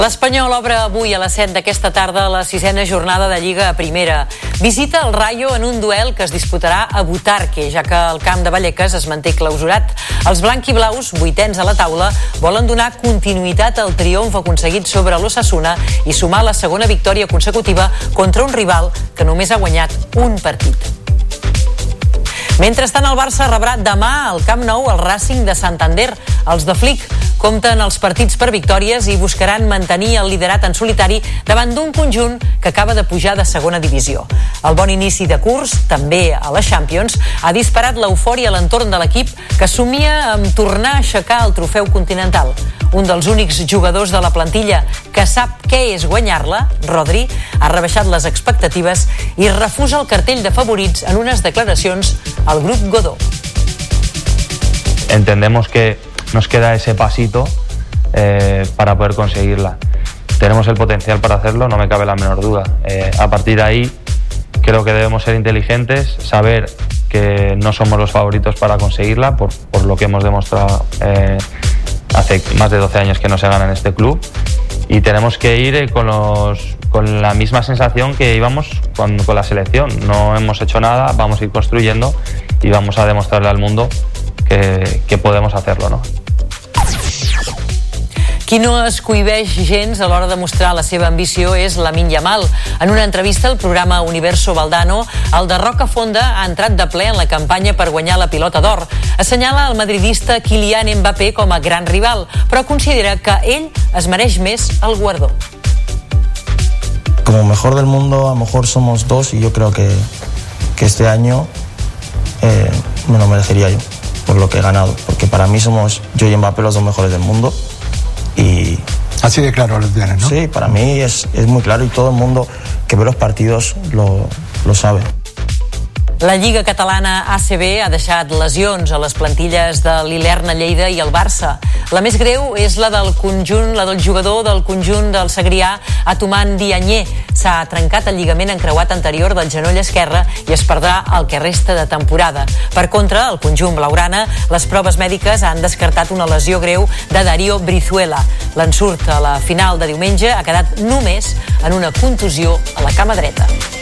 L'Espanyol obre avui a les 7 d'aquesta tarda la 6ª jornada de Lliga a Primera. Visita el Rayo en un duel que es disputarà a Butarque, ja que el camp de Vallecas es manté clausurat. Els blanquiblaus, 8ens a la taula, volen donar continuïtat al triomf aconseguit sobre l'Osasuna i sumar la segona victòria consecutiva contra un rival que només ha guanyat un partit. Mentrestant, el Barça rebrà demà al Camp Nou el Racing de Santander. Els de Flick compten els partits per victòries i buscaran mantenir el liderat en solitari davant d'un conjunt que acaba de pujar de segona divisió. El bon inici de curs, també a la Champions, ha disparat l'eufòria a l'entorn de l'equip que somia amb tornar a aixecar el trofeu continental. Un dels únics jugadors de la plantilla que sap què és guanyar-la, Rodri, ha rebaixat les expectatives i refusa el cartell de favorits en unes declaracions al grup Godó. Entendemos que nos queda ese pasito para poder conseguirla. Tenemos el potencial para hacerlo, no me cabe la menor duda. A partir de ahí, creo que debemos ser inteligentes, saber que no somos los favoritos para conseguirla, por lo que hemos demostrado hace más de 12 años que no se gana en este club, y tenemos que ir con la misma sensación que íbamos con la selección. No hemos hecho nada, vamos a ir construyendo y vamos a demostrarle al mundo que podemos hacerlo, ¿no? Qui no es cohibeix gens a l'hora de mostrar la seva ambició és Lamine Yamal. En una entrevista al programa Universo Valdano, el de Rocafonda ha entrat de ple en la campanya per guanyar la Pilota d'Or. Assenyala el madridista Kylian Mbappé com a gran rival, però considera que ell es mereix més el guardó. Como mejor del mundo, a lo mejor somos dos, y yo creo que este año me lo merecería yo por lo que he ganado, porque para mí somos yo y Mbappé los dos mejores del mundo. Y así de claro lo tienes, ¿no? Sí, para mí es muy claro, y todo el mundo que ve los partidos lo sabe. La Lliga catalana ACB ha deixat lesions a les plantilles de l'Ilerna Lleida i el Barça. La més greu és la del jugador del conjunt del Segrià, Atoumane Diagne. S'ha trencat el lligament encreuat anterior del genoll esquerre i es perdrà el que resta de temporada. Per contra, el conjunt blaugrana, les proves mèdiques han descartat una lesió greu de Darío Brizuela. L'ensurt a la final de diumenge ha quedat només en una contusió a la cama dreta.